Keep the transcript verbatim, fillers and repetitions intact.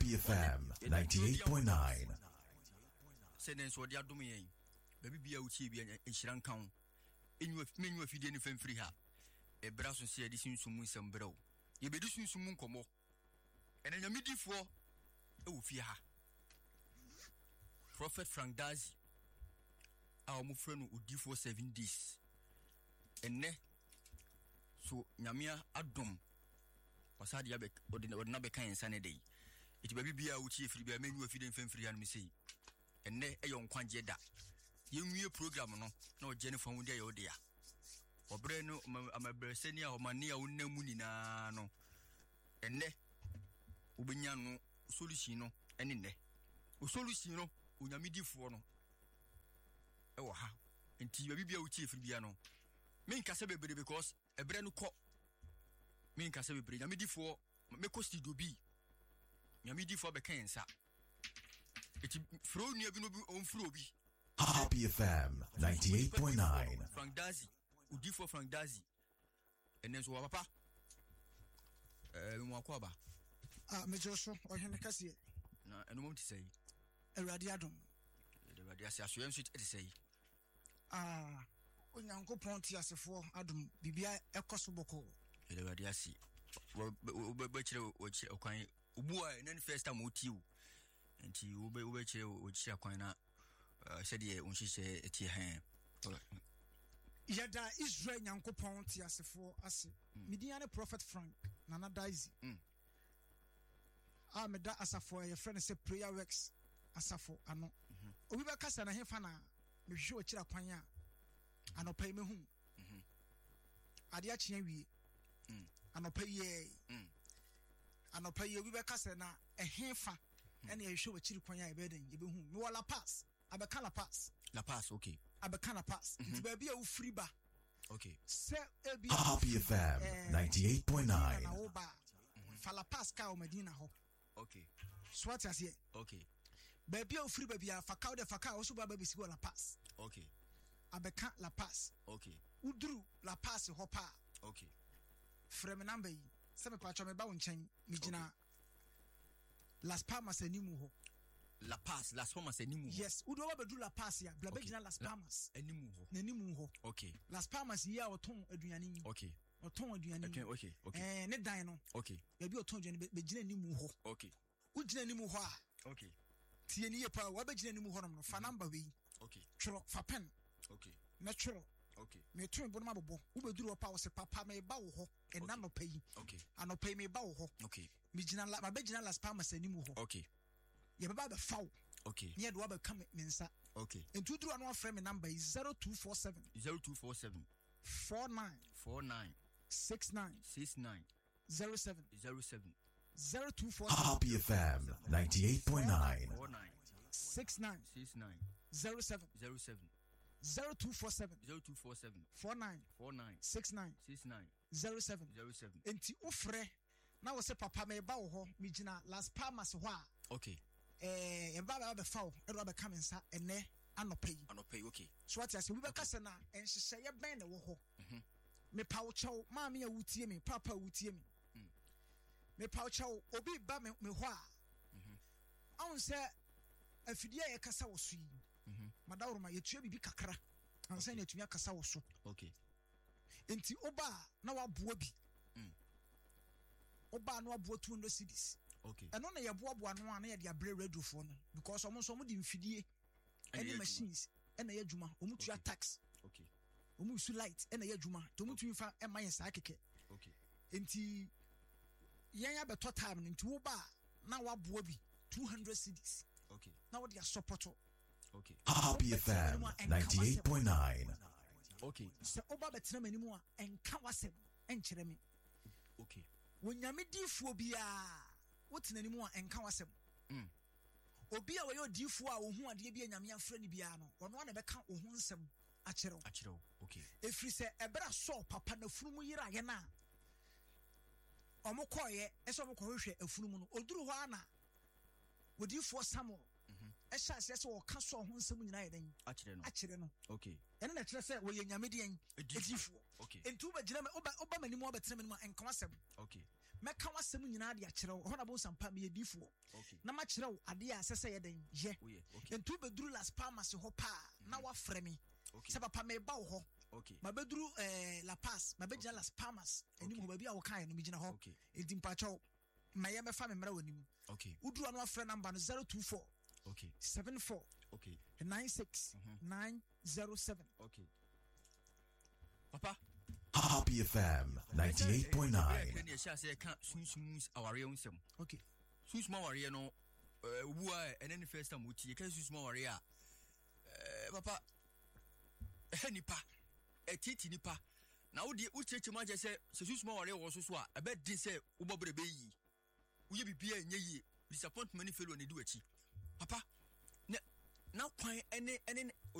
Happy F M ninety-eight point nine. Send so dia dum yen. Baby bia uchi bia enhira nkan. Enyu menyu afide ne famfiri ha. E bra so se ade sunsumu nsembrew. Ye bedi sunsumu nkomo. Ena nyamidifo e wo fie ha. Prophet Frank Dazi. A mo frenu odifo seven days. Enne so nyamia adom. Wasadi ya be odina be kan ensa ne dey. Iti baby bia uchi efiri bia menyu afide famfiri ha no me sei. Enne e yon kwanje da. Yenwie program no na o jene fon dia yodia. Obre no amabreseni a o mane a wonnamu nyina no. Enne obenya no solution no ene ne. O solution no onyamidifo no e wo ha. Enti baby bia uchi efiri bia no. Me nkase bebre because ebre no kɔ. Me nkase bebre nyamidifo me ko studio bi. Nyamidifo be kan ensa. Eti fro nua bi no bi on fro bi. Happy F M ninety-eight point nine. Frank Dazi, Udifo Frank Dazi. And then so papa. Eh mo akwaba. Ah me joso ohene kase. Na eno mo ti say. Awurade adom. Awurade ase aso enso ti say. Ah onyankopɔn ti asefo adom bibia ekoso boko. Awurade ase. Wo be kire o kire okwan obu a na first time o ti o. Enti wo be wo be kire o kire akwan na said ye unhihye etie han. Yada Israel nyankopɔn ti asefo ase. Midian ne Prophet Frank Nana Daisy. Mm. Ah me da asafo ye friend say prayer works asafo ano. Mhm. Obi be kasa na hefa na me hwe okira kwan a anopa me hu. Mhm. Ade a kye wie. Mm. Anopa ye. Mm. Anopa ye obi be kasa na ehefa ene ye hwe okira kwan a e be den ye be hu. Me wala pass. Abeka La Paz. La Paz, okay. Abeka La Paz. It's baby a free ba. Okay. Se ebi Happy F M ninety-eight point nine. Fa La Paz ka o Medina ho. Okay. Swat as ye. Okay. Baby a free baby a fa ka o de fa ka o so ba baby si go La Paz. Okay. Abeka La Paz. Okay. Udru La Paz ho pa. Okay. Frame number yi. Se me pa cho me ba won chen mi gina Las Palmas animu ho. La Paz, Las Palmas animu. Yes, udo ba bedu La Paz ya, bla begina Las Palmas. Animu ho. N'animu ho. Okay. Las Palmas ya oton aduane ni. Okay. Oton aduane. Okay, okay, okay. Eh, ne dan no. Okay. Ya bi oton aduane begina animu ho. Okay. Ugina animu ho a. Okay. Tie ni ye pa wa begina animu ho no, fa number we. Okay. Tworo fa pen. Okay. Me tworo. Okay. Me tun bo no mabobo. Wo beduru wo pa wo se papa me ba wo ho. E na no pa yi. Okay. Anopa me ba wo ho. Okay. Me gina la, ma begina Las Palmas animu ho. Okay. Ye ba ba fa wo. Okay. Near do ba come mensa. Okay. And to do another frame number is zero two four seven zero two four seven four nine four nine six nine six nine zero seven zero seven zero two four Happy F M ninety-eight point nine. four nine six nine six nine zero seven zero seven zero two four seven zero two four seven four nine four nine six nine six nine zero seven zero seven. Enti ufre na wo se papa me ba wo ho me gina Las Palmas ho a. Okay. Eh, en baba be fawo e do be come nsa ene anopai anopai. Okay. So what you say we be kasa na enhyehyɛ ye ben ne wo ho. Mhm. Me pa wo chew ma me ya wutie me papa wutie me. Mhm. Me pa wo chew obi ba me me ho a. Mhm. Awon se afidie ye kasa wo so yi. Mhm. Madawro ma yetua bibi kakra. Ansa na yetua kasa wo so. Okay. Enti oba na waboa bi. Mhm. Oba na waboa two hundred cedis. Okay. Eno na ye boaboa no na ye de abre radio fo no because omo so mo di mfidie any machines ena ye adwuma omo tua tax. Okay. Omo su light ena ye adwuma to omo tu fa e ma ye sa keke. Okay. Enti yen ya beto time no nti wo ba na waboa bi two hundred cedis. Okay. Na wo de support. Okay. Happy F M ninety-eight point nine. Okay. Se oba betena manimu a enka wasem enkyere me. Okay. Wonyame difuo bia wotena ni mu a enka wasem. Mm. Obi a we odifo a ohun ade bia nyame afra ni bia no ono na beka ohun nsem a kyerɛw. A kyerɛw. Okay. Efri se ebra so papa na funumu yira ye na. Omokoye ese omokohwehwe afunumu no oduru ho ana. Odifo Samuel. Mhm. Ehya se se wo ka so ohun nsem nyina ye den. A kyerɛ no. A kyerɛ no. Okay. Ene na kyerɛ se wo ye nyame de en edifo. Okay. Entu ba gyina me oba oba manimu obetena manimu enka wasem. Okay. mɛka wasɛm nyinaa de akyerɛ wo hɔ na bo sampa me yɛdifoɔ na makyerɛ wo ade a sɛ sɛ yɛden yɛ ntu beduru Las Palmas hɔ pa na wafrɛ me sɛ papa meba wo hɔ ma beduru eh, La Paz ma begyina Las Palmas anim hɔ baabi a wɔkaeɛ no megyina hɔ ɛnti mpakyɛw ma yɛ mɛfa me mmara w'anim woduru ano afrɛ number no zero two four seven four nine six nine zero seven Papa Happy F M ninety-eight point nine. Okay. Susuma warrior no uh and then the first time we can susuma warrior. Uh papa nipa a titi nipa. Now the uche maja say susuma warrior was so a bet din say ubobre be we be beer ye disappointment fellow and do it. Papa now quite any any